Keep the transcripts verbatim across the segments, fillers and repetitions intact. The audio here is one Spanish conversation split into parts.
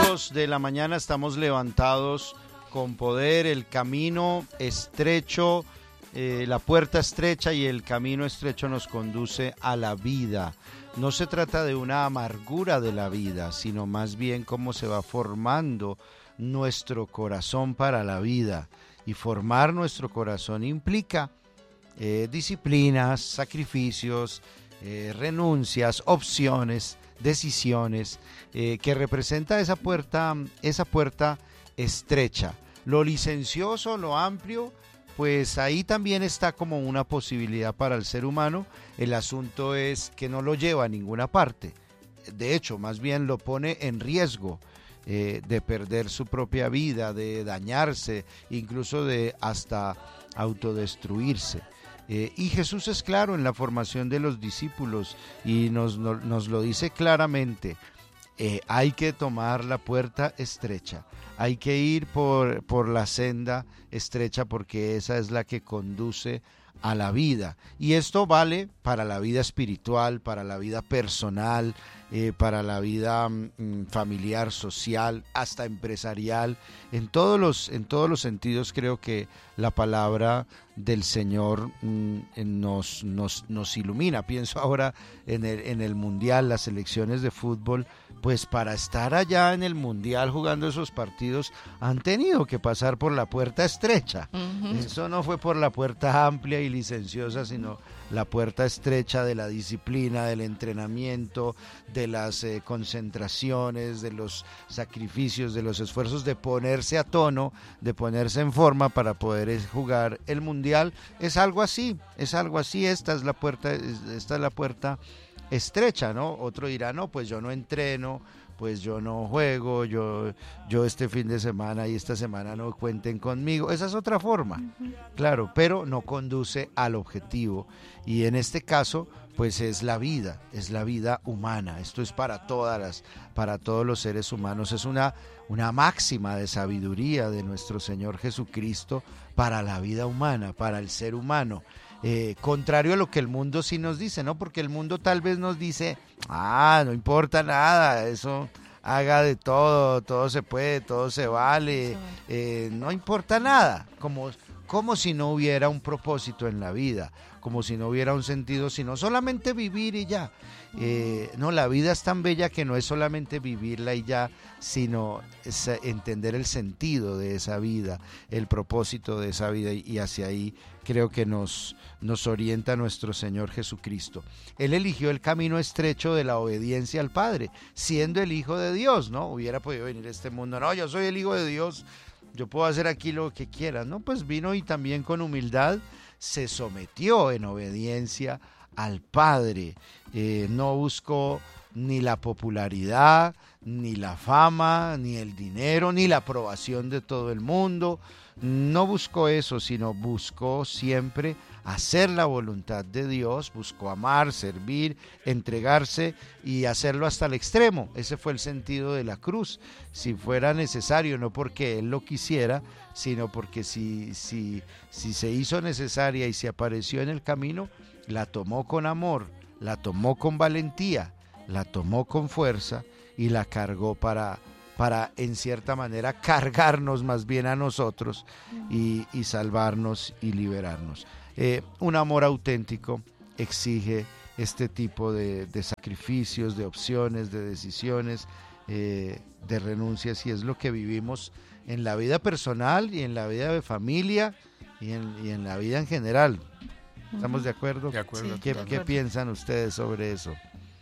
dos de la mañana estamos levantados con poder, el camino estrecho, eh, la puerta estrecha y el camino estrecho nos conduce a la vida. No se trata de una amargura de la vida, sino más bien cómo se va formando nuestro corazón para la vida. Y formar nuestro corazón implica eh, disciplinas, sacrificios, eh, renuncias, opciones, decisiones, eh, que representa esa puerta, esa puerta estrecha. Lo licencioso, lo amplio, pues ahí también está como una posibilidad para el ser humano. El asunto es que no lo lleva a ninguna parte. De hecho, más bien lo pone en riesgo eh, de perder su propia vida, de dañarse, incluso de hasta autodestruirse. Eh, y Jesús es claro en la formación de los discípulos y nos, no, nos lo dice claramente. Eh, hay que tomar la puerta estrecha, hay que ir por, por la senda estrecha porque esa es la que conduce a la vida. Y esto vale para la vida espiritual, para la vida personal, eh, para la vida mm, familiar, social, hasta empresarial. En todos los, en todos los sentidos creo que la palabra del Señor mm, nos, nos, nos ilumina. Pienso ahora en el, en el Mundial, las selecciones de fútbol, pues para estar allá en el Mundial jugando esos partidos han tenido que pasar por la puerta estrecha. Uh-huh. Eso no fue por la puerta amplia y licenciosa, sino la puerta estrecha de la disciplina, del entrenamiento, de las eh, concentraciones, de los sacrificios, de los esfuerzos de ponerse a tono, de ponerse en forma para poder jugar el Mundial. Es algo así, es algo así. Esta es la puerta, esta es la puerta estrecha, ¿no? Otro dirá, no, pues yo no entreno, pues yo no juego, yo, yo este fin de semana y esta semana no cuenten conmigo. Esa es otra forma, uh-huh. Claro, pero no conduce al objetivo. Y en este caso, pues es la vida, es la vida humana. Esto es para todas las, para todos los seres humanos. Es una, una máxima de sabiduría de nuestro Señor Jesucristo para la vida humana, para el ser humano. Eh, contrario a lo que el mundo sí nos dice, ¿no? Porque el mundo tal vez nos dice, ah, no importa nada, eso haga de todo, todo se puede, todo se vale, eh, no importa nada, como, como si no hubiera un propósito en la vida, como si no hubiera un sentido, sino solamente vivir y ya. Eh, no, la vida es tan bella que no es solamente vivirla y ya, sino es entender el sentido de esa vida, el propósito de esa vida, y hacia ahí creo que nos, nos orienta nuestro Señor Jesucristo. Él eligió el camino estrecho de la obediencia al Padre, siendo el Hijo de Dios, ¿no? Hubiera podido venir a este mundo, no, yo soy el Hijo de Dios, yo puedo hacer aquí lo que quiera, ¿no? Pues vino y también con humildad se sometió en obediencia al Padre, eh, no buscó ni la popularidad, ni la fama, ni el dinero, ni la aprobación de todo el mundo. No buscó eso, sino buscó siempre hacer la voluntad de Dios, buscó amar, servir, entregarse y hacerlo hasta el extremo. Ese fue el sentido de la cruz. Si fuera necesario, no porque Él lo quisiera, sino porque si, si, si se hizo necesaria y se apareció en el camino, la tomó con amor, la tomó con valentía, la tomó con fuerza y la cargó para, para en cierta manera cargarnos más bien a nosotros y, y salvarnos y liberarnos. Eh, un amor auténtico exige este tipo de, de sacrificios, de opciones, de decisiones, eh, de renuncias, y es lo que vivimos en la vida personal y en la vida de familia y en, y en la vida en general. ¿Estamos de acuerdo? De acuerdo. Sí, ¿Qué, ¿Qué piensan ustedes sobre eso?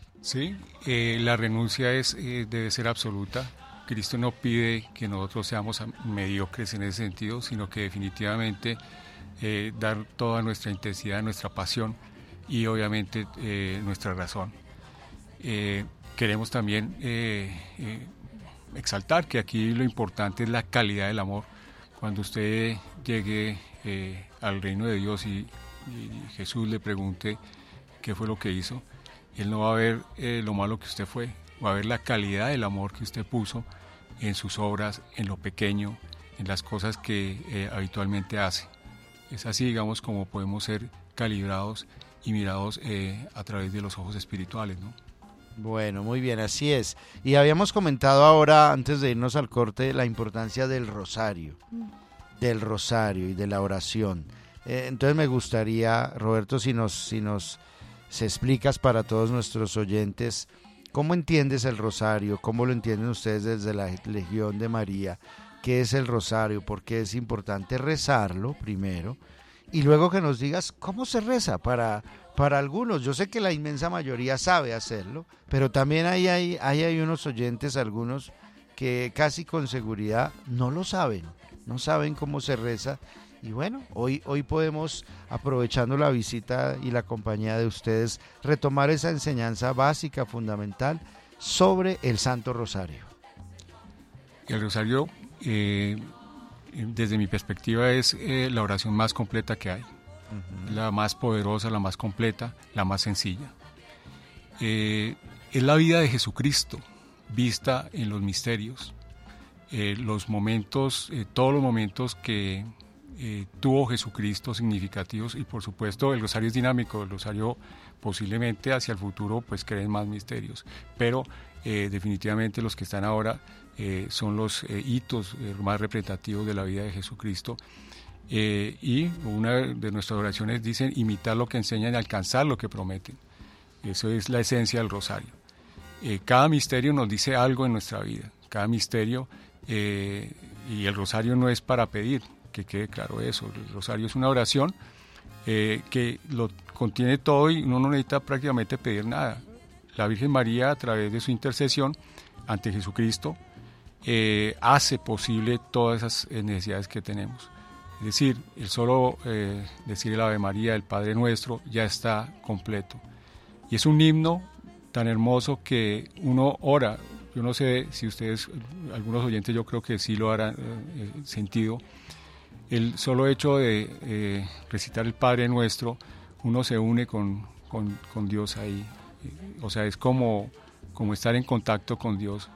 Sí, eh, la renuncia es eh, debe ser absoluta. Cristo no pide que nosotros seamos mediocres en ese sentido, sino que definitivamente eh, dar toda nuestra intensidad, nuestra pasión y obviamente eh, nuestra razón. Eh, queremos también eh, eh, exaltar que aquí lo importante es la calidad del amor. Cuando usted llegue eh, al reino de Dios y, y Jesús le pregunte qué fue lo que hizo, Él no va a ver eh, lo malo que usted fue, va a ver la calidad del amor que usted puso en sus obras, en lo pequeño, en las cosas que eh, habitualmente hace. Es así, digamos, como podemos ser calibrados y mirados eh, a través de los ojos espirituales, ¿no? Bueno, muy bien, así es. Y habíamos comentado ahora, antes de irnos al corte, la importancia del rosario, del rosario y de la oración. Eh, entonces me gustaría, Roberto, si nos, si nos se explicas para todos nuestros oyentes, ¿cómo entiendes el rosario? ¿Cómo lo entienden ustedes desde la Legión de María? ¿Qué es el rosario? ¿Por qué es importante rezarlo primero? Y luego que nos digas cómo se reza para, para algunos. Yo sé que la inmensa mayoría sabe hacerlo, pero también hay, hay, hay, hay unos oyentes, algunos, que casi con seguridad no lo saben, no saben cómo se reza. Y bueno, hoy, hoy podemos, aprovechando la visita y la compañía de ustedes, retomar esa enseñanza básica, fundamental, sobre el Santo Rosario. El Rosario, eh, desde mi perspectiva, es eh, la oración más completa que hay. Uh-huh. La más poderosa, la más completa, la más sencilla. Eh, es la vida de Jesucristo, vista en los misterios. Eh, los momentos, eh, todos los momentos que eh, tuvo Jesucristo significativos, y por supuesto el Rosario es dinámico, el Rosario posiblemente hacia el futuro pues creen más misterios, pero eh, definitivamente los que están ahora eh, son los eh, hitos eh, más representativos de la vida de Jesucristo. Eh, y una de nuestras oraciones dicen imitar lo que enseñan y alcanzar lo que prometen. Eso es la esencia del Rosario. Eh, cada misterio nos dice algo en nuestra vida, cada misterio, eh, y el Rosario no es para pedir, que quede claro eso. El Rosario es una oración eh, que lo contiene todo y uno no necesita prácticamente pedir nada. La Virgen María, a través de su intercesión ante Jesucristo, eh, hace posible todas esas necesidades que tenemos. Es decir, el solo eh, decir el Ave María, el Padre Nuestro, ya está completo. Y es un himno tan hermoso que uno ora. Yo no sé si ustedes, algunos oyentes, yo creo que sí lo harán eh, sentido. El solo hecho de eh, recitar el Padre Nuestro, uno se une con, con, con Dios ahí. O sea, es como, como estar en contacto con Dios.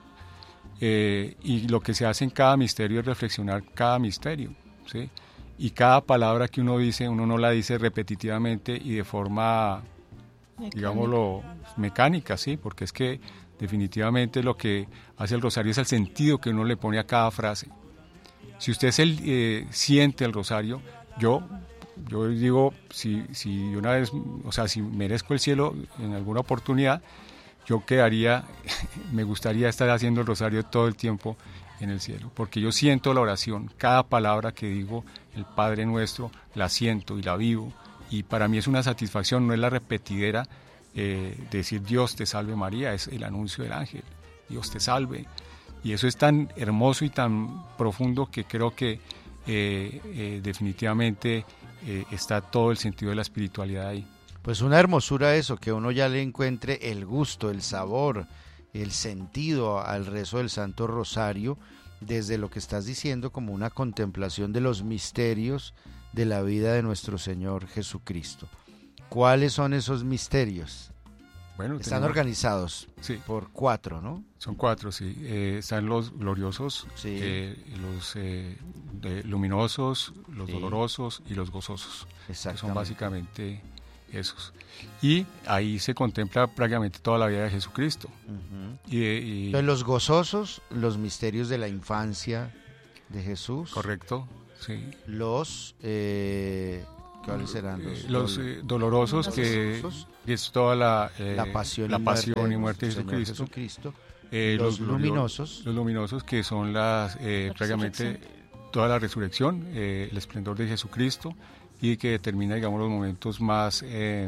Eh, y lo que se hace en cada misterio es reflexionar cada misterio, ¿sí? Y cada palabra que uno dice, uno no la dice repetitivamente y de forma, mecánica. digámoslo, mecánica, ¿sí? Porque es que definitivamente lo que hace el Rosario es el sentido que uno le pone a cada frase. Si usted se, eh, siente el Rosario, yo, yo digo, si, si una vez, o sea, si merezco el cielo en alguna oportunidad, yo quedaría, me gustaría estar haciendo el Rosario todo el tiempo en el cielo, porque yo siento la oración, cada palabra que digo, el Padre Nuestro, la siento y la vivo, y para mí es una satisfacción, no es la repetidera eh, de decir Dios te salve María, es el anuncio del ángel, Dios te salve, y eso es tan hermoso y tan profundo que creo que eh, eh, definitivamente eh, está todo el sentido de la espiritualidad ahí. Pues una hermosura eso, que uno ya le encuentre el gusto, el sabor, el sentido al rezo del Santo Rosario, desde lo que estás diciendo como una contemplación de los misterios de la vida de nuestro Señor Jesucristo. ¿Cuáles son esos misterios? Bueno, están tenemos, organizados sí, por cuatro, ¿no? Son cuatro, sí. Eh, están los gloriosos, sí. eh, los eh, luminosos, los sí. dolorosos y los gozosos. Exactamente. Que son básicamente esos. Y ahí se contempla prácticamente toda la vida de Jesucristo. Uh-huh. y, y, Entonces los gozosos, los misterios de la infancia de Jesús. Correcto, sí. Los... Eh, ¿Cuáles serán los, los eh, dolorosos, los que, que es toda la, eh, la pasión, la y, pasión muerte y muerte de Jesucristo? Jesucristo. Eh, los, los luminosos. Los luminosos, que son las eh, prácticamente toda la resurrección, eh, el esplendor de Jesucristo, y que determina, digamos, los momentos más, eh,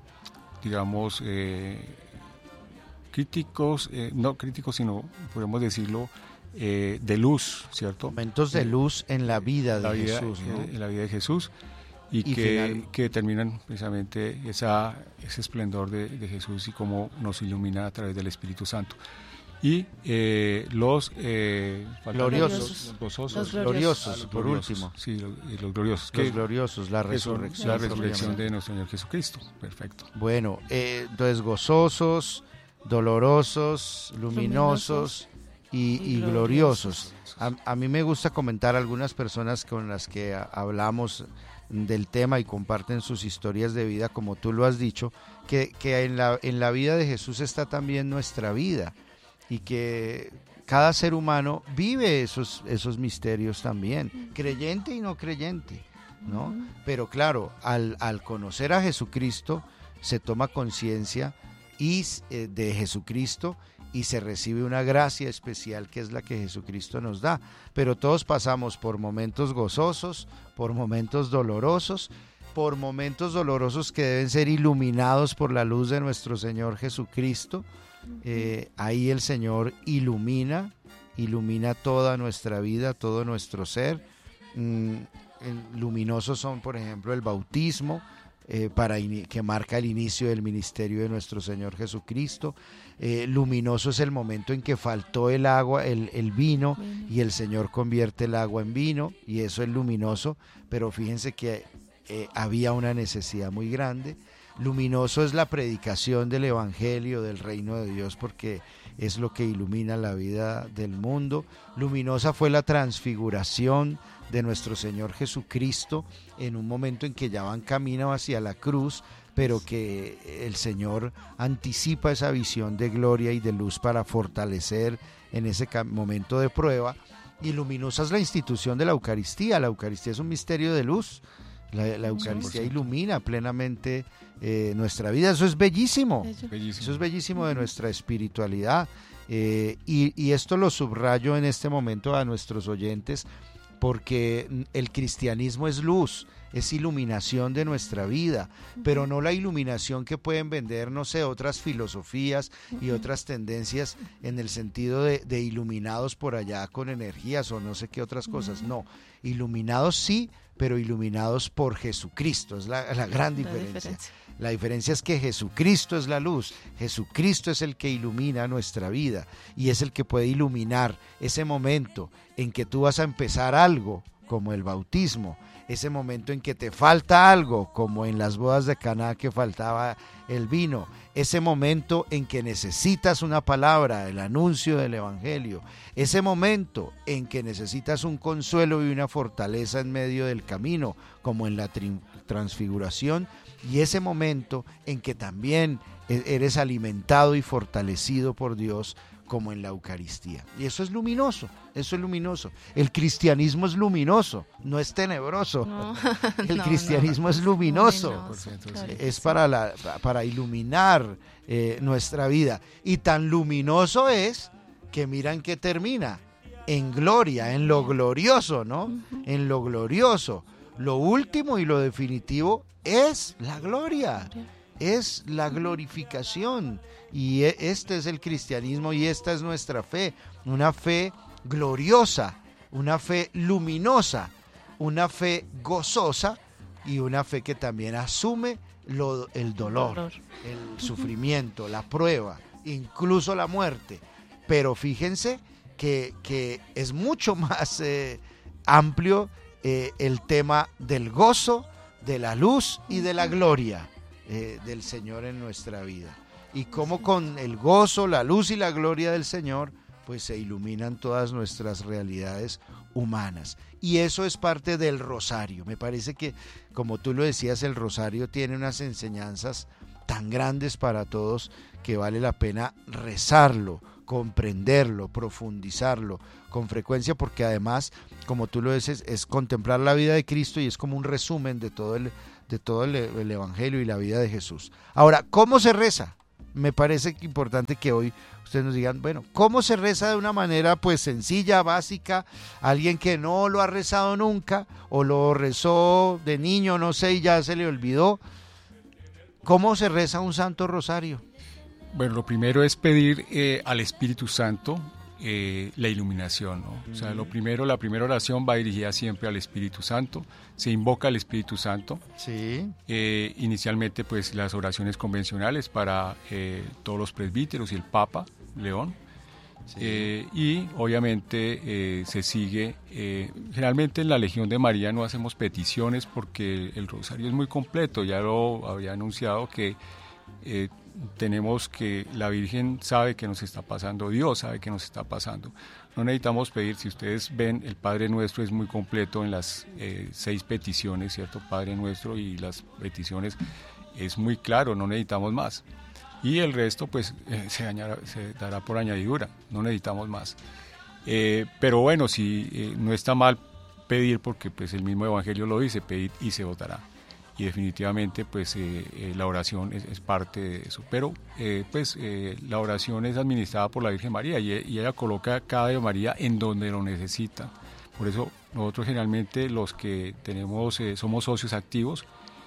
digamos, eh, críticos, eh, no críticos, sino, podemos decirlo, eh, de luz, ¿cierto? Momentos de luz en la vida de la vida, Jesús, ¿no? En la vida de Jesús. Y, y que, final... que determinan precisamente esa, ese esplendor de, de Jesús y cómo nos ilumina a través del Espíritu Santo. Y eh, los eh, gloriosos, los, gozosos, los gloriosos, los por gloriosos, último. Sí, los, los gloriosos. Los que, gloriosos, la resurrección. La resurrección de nuestro Señor Jesucristo, perfecto. Bueno, eh, entonces gozosos, dolorosos, luminosos y, y gloriosos. A, a mí me gusta comentar a algunas personas con las que a, hablamos del tema y comparten sus historias de vida, como tú lo has dicho, que, que en, la, en la vida de Jesús está también nuestra vida y que cada ser humano vive esos, esos misterios también, creyente y no creyente, ¿no? Pero claro, al, al conocer a Jesucristo se toma conciencia y eh, de Jesucristo y se recibe una gracia especial que es la que Jesucristo nos da. Pero todos pasamos por momentos gozosos, por momentos dolorosos, por momentos dolorosos que deben ser iluminados por la luz de nuestro Señor Jesucristo. Eh, ahí el Señor ilumina, ilumina toda nuestra vida, todo nuestro ser. Mm, luminosos son, por ejemplo, el bautismo, Eh, para in- que marca el inicio del ministerio de nuestro Señor Jesucristo. Eh, luminoso es el momento en que faltó el agua, el, el vino, y el Señor convierte el agua en vino, y eso es luminoso, pero fíjense que eh, había una necesidad muy grande. Luminoso es la predicación del Evangelio, del reino de Dios, porque es lo que ilumina la vida del mundo. Luminosa fue la transfiguración de nuestro Señor Jesucristo en un momento en que ya van camino hacia la cruz, pero que el Señor anticipa esa visión de gloria y de luz para fortalecer en ese momento de prueba. Y luminosa es la institución de la Eucaristía. La Eucaristía es un misterio de luz. La, la Eucaristía ilumina plenamente eh, nuestra vida. Eso es bellísimo. Bellísimo. Eso es bellísimo de nuestra espiritualidad. Eh, y, y esto lo subrayo en este momento a nuestros oyentes, porque el cristianismo es luz, es iluminación de nuestra vida, pero no la iluminación que pueden vender, no sé, otras filosofías y otras tendencias en el sentido de, de iluminados por allá con energías o no sé qué otras cosas. No, iluminados sí, pero iluminados por Jesucristo, es la, la gran diferencia. La diferencia. La diferencia es que Jesucristo es la luz, Jesucristo es el que ilumina nuestra vida y es el que puede iluminar ese momento en que tú vas a empezar algo, como el bautismo, ese momento en que te falta algo, como en las bodas de Caná que faltaba el vino, ese momento en que necesitas una palabra, el anuncio del Evangelio, ese momento en que necesitas un consuelo y una fortaleza en medio del camino, como en la tri- transfiguración, y ese momento en que también eres alimentado y fortalecido por Dios, como en la Eucaristía. Y eso es luminoso, eso es luminoso. El cristianismo es luminoso, no es tenebroso. No, el no, cristianismo no, es luminoso, luminoso claro, es para, la, para iluminar eh, nuestra vida. Y tan luminoso es que miran que termina en gloria, en lo glorioso, ¿no? Uh-huh. En lo glorioso. Lo último y lo definitivo es la gloria, es la glorificación. Y este es el cristianismo y esta es nuestra fe, una fe gloriosa, una fe luminosa, una fe gozosa y una fe que también asume lo, el dolor, dolor, el sufrimiento, la prueba, incluso la muerte. Pero fíjense que, que es mucho más eh, amplio eh, el tema del gozo, de la luz y de la gloria eh, del Señor en nuestra vida. Y cómo con el gozo, la luz y la gloria del Señor, pues se iluminan todas nuestras realidades humanas. Y eso es parte del rosario. Me parece que, como tú lo decías, el rosario tiene unas enseñanzas tan grandes para todos que vale la pena rezarlo, comprenderlo, profundizarlo con frecuencia, porque además, como tú lo dices, es contemplar la vida de Cristo y es como un resumen de todo el, de todo el, el Evangelio y la vida de Jesús. Ahora, ¿cómo se reza? Me parece importante que hoy ustedes nos digan, bueno, ¿cómo se reza de una manera pues sencilla, básica? Alguien que no lo ha rezado nunca o lo rezó de niño, no sé, y ya se le olvidó. ¿Cómo se reza un Santo Rosario? Bueno, lo primero es pedir eh, al Espíritu Santo eh, la iluminación, ¿no? O sea, lo primero, la primera oración va dirigida siempre al Espíritu Santo, se invoca al Espíritu Santo. Sí. Eh, inicialmente, pues, las oraciones convencionales para eh, todos los presbíteros y el Papa León. Sí. Eh, y obviamente eh, se sigue, eh, generalmente en la Legión de María no hacemos peticiones porque el rosario es muy completo, ya lo había anunciado que eh, tenemos que, la Virgen sabe que nos está pasando, Dios sabe que nos está pasando. no necesitamos pedir. Si ustedes ven, el Padre Nuestro es muy completo en las eh, seis peticiones, ¿cierto? Padre Nuestro y las peticiones es muy claro, no necesitamos más. Y el resto pues eh, se, añada, se dará por añadidura, no necesitamos más. Eh, pero bueno, si eh, no está mal pedir, porque pues el mismo Evangelio lo dice, pedid y se os dará. Y definitivamente pues eh, eh, la oración es, es parte de eso, pero eh, pues eh, la oración es administrada por la Virgen María y, y ella coloca cada Ave María en donde lo necesita. Por eso nosotros generalmente los que tenemos eh, somos socios activos,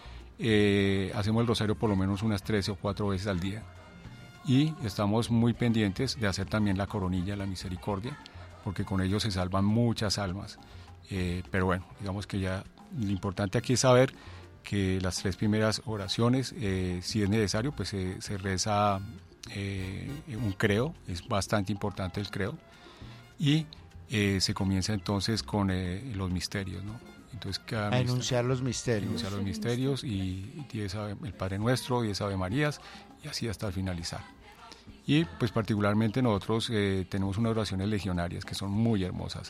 eh, hacemos el rosario por lo menos unas trece o cuatro veces al día y estamos muy pendientes de hacer también la coronilla, la misericordia, porque con ello se salvan muchas almas. Eh, pero bueno, digamos que ya lo importante aquí es saber que las tres primeras oraciones, eh, si es necesario, pues eh, se reza eh, un creo, es bastante importante el creo, y eh, se comienza entonces con eh, los misterios, ¿no? Entonces, cada a enunciar los misterios. Enunciar los misterios y diez ave, el Padre Nuestro, diez Ave Marías, y así hasta el finalizar. Y pues particularmente nosotros eh, tenemos unas oraciones legionarias que son muy hermosas.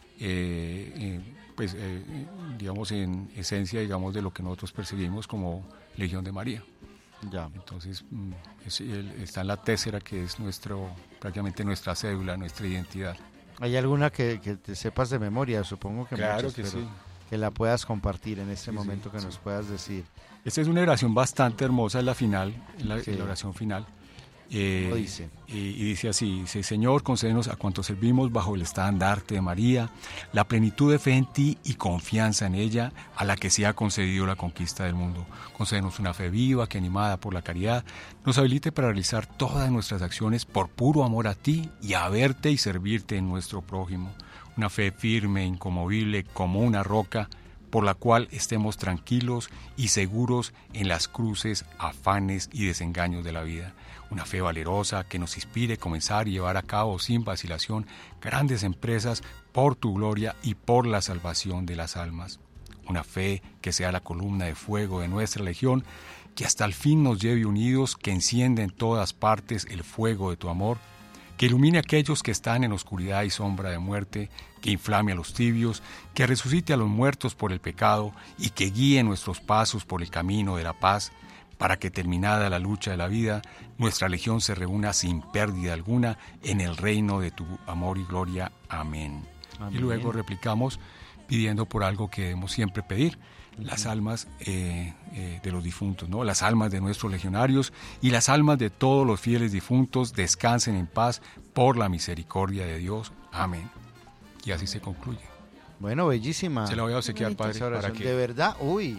Eh, eh, pues eh, digamos en esencia digamos de lo que nosotros perseguimos como Legión de María. Ya. Entonces es, el, está en la tésera, que es nuestro prácticamente nuestra cédula, nuestra identidad. ¿Hay alguna que, que te sepas de memoria? Supongo que claro muchas, que pero sí, que la puedas compartir en este sí, momento, sí, que sí. nos puedas decir. Esta es una oración bastante hermosa, es la final, la, sí. la oración final. Eh, ¿Cómo dice? Y, y dice así, dice: Señor, concédenos a cuantos servimos bajo el estandarte de María la plenitud de fe en ti y confianza en ella, a la que se ha concedido la conquista del mundo. Concédenos una fe viva que, animada por la caridad, nos habilite para realizar todas nuestras acciones por puro amor a ti y a verte y servirte en nuestro prójimo. Una fe firme, inconmovible, como una roca, por la cual estemos tranquilos y seguros en las cruces, afanes y desengaños de la vida. Una fe valerosa que nos inspire comenzar y llevar a cabo sin vacilación grandes empresas por tu gloria y por la salvación de las almas. Una fe que sea la columna de fuego de nuestra legión, que hasta el fin nos lleve unidos, que encienda en todas partes el fuego de tu amor, que ilumine a aquellos que están en oscuridad y sombra de muerte, que inflame a los tibios, que resucite a los muertos por el pecado y que guíe nuestros pasos por el camino de la paz, para que, terminada la lucha de la vida, nuestra legión se reúna sin pérdida alguna en el reino de tu amor y gloria. Amén. Amén. Y luego replicamos pidiendo por algo que debemos siempre pedir: las almas eh, eh, de los difuntos, ¿no? Las almas de nuestros legionarios y las almas de todos los fieles difuntos descansen en paz por la misericordia de Dios. Amén. Y así se concluye. Bueno, bellísima. Se la voy a obsequiar, padre, para que... De verdad, uy.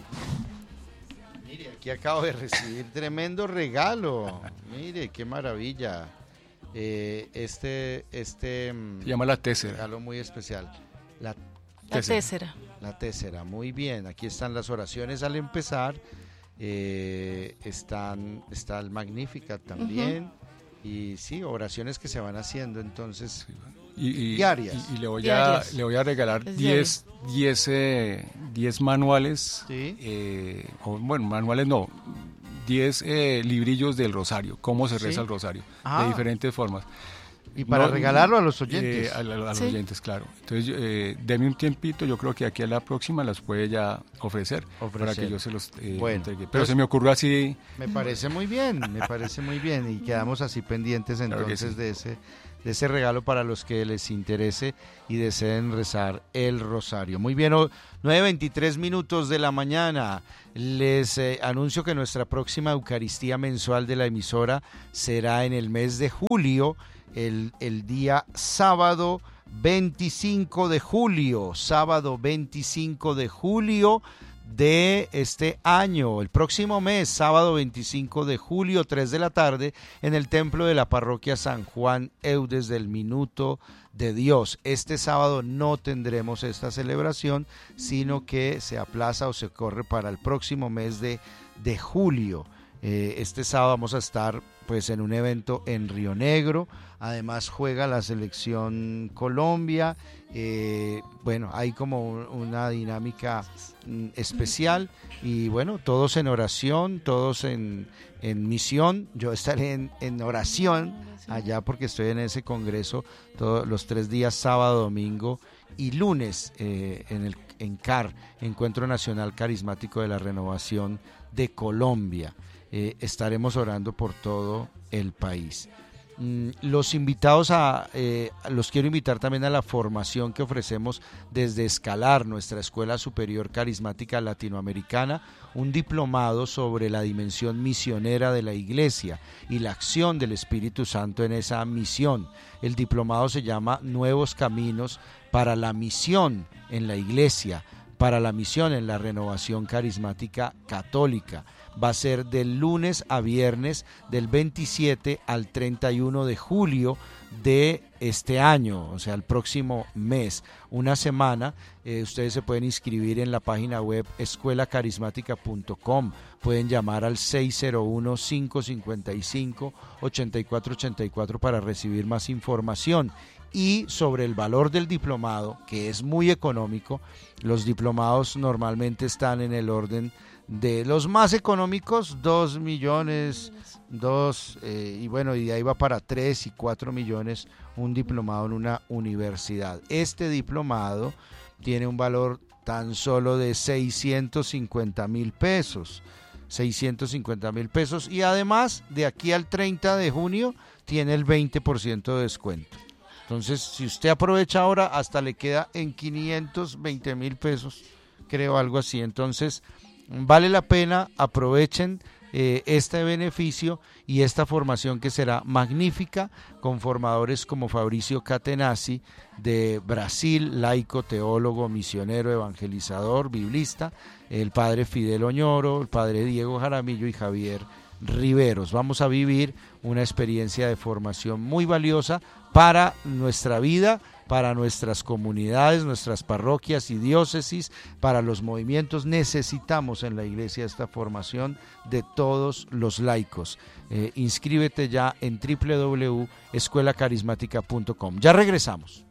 Mire, aquí acabo de recibir tremendo regalo. Mire, qué maravilla. Eh, este, este... Se llama la tésera. Regalo muy especial. La La tésera. La tésera, muy bien. Aquí están las oraciones al empezar. Eh, están, está el Magnificat también. Uh-huh. Y sí, oraciones que se van haciendo entonces, sí, y, y, diarias. Y, y le, voy a, le voy a regalar diez manuales. ¿Sí? Eh, o, bueno, manuales no. diez eh, librillos del rosario. Cómo se reza ¿Sí? el rosario. Ah. De diferentes formas. Y para no, regalarlo a los oyentes. Eh, a, a, a los ¿Sí? oyentes, claro. Entonces, eh, deme un tiempito, yo creo que aquí a la próxima las puede ya ofrecer, ofrecer. para que yo se los eh, bueno, entregue. Pero pues, se me ocurrió así. Me parece muy bien, me parece muy bien. Y quedamos así pendientes entonces claro sí. de ese de ese regalo para los que les interese y deseen rezar el rosario. Muy bien, nueve veintitrés minutos de la mañana. Les eh, anuncio que nuestra próxima Eucaristía mensual de la emisora será en el mes de julio. El, el día sábado veinticinco de julio, sábado veinticinco de julio de este año, el próximo mes, sábado veinticinco de julio, tres de la tarde, en el templo de la parroquia San Juan Eudes del Minuto de Dios. Este sábado no tendremos esta celebración, sino que se aplaza o se corre para el próximo mes de, de julio. Eh, este sábado vamos a estar pues en un evento en Río Negro. Además juega la selección Colombia. Eh, bueno, hay como una dinámica mm, especial y bueno, todos en oración, todos en, en misión. Yo estaré en, en oración allá porque estoy en ese congreso todos los tres días, sábado, domingo y lunes eh, en el en C A R, Encuentro Nacional Carismático de la Renovación de Colombia. Eh, estaremos orando por todo el país. Mm, los invitados a, eh, los quiero invitar también a la formación que ofrecemos desde Escalar, nuestra Escuela Superior Carismática Latinoamericana, un diplomado sobre la dimensión misionera de la Iglesia y la acción del Espíritu Santo en esa misión. El diplomado se llama Nuevos Caminos para la Misión en la Iglesia, para la misión en la Renovación Carismática Católica. Va a ser del lunes a viernes, del veintisiete al treinta y uno de julio de este año, o sea, el próximo mes, una semana. Eh, ustedes se pueden inscribir en la página web escuela carismática punto com, pueden llamar al seis cero uno, cinco cinco cinco, ocho cuatro ocho cuatro para recibir más información. Y sobre el valor del diplomado, que es muy económico, los diplomados normalmente están en el orden de los más económicos, dos millones, dos, eh, y bueno, y de ahí va para tres y cuatro millones un diplomado en una universidad. Este diplomado tiene un valor tan solo de seiscientos cincuenta mil pesos, seiscientos cincuenta mil pesos, y además de aquí al treinta de junio tiene el veinte por ciento de descuento. Entonces, si usted aprovecha ahora, hasta le queda en quinientos veinte mil pesos, creo, algo así. Entonces, vale la pena, aprovechen eh, este beneficio y esta formación que será magnífica con formadores como Fabricio Catenacci de Brasil, laico, teólogo, misionero, evangelizador, biblista, el padre Fidel Oñoro, el padre Diego Jaramillo y Javier Riveros. Vamos a vivir una experiencia de formación muy valiosa para nuestra vida, para nuestras comunidades, nuestras parroquias y diócesis, para los movimientos. Necesitamos en la iglesia esta formación de todos los laicos. Eh, inscríbete ya en doble u doble u doble u punto escuela carismática punto com. Ya regresamos.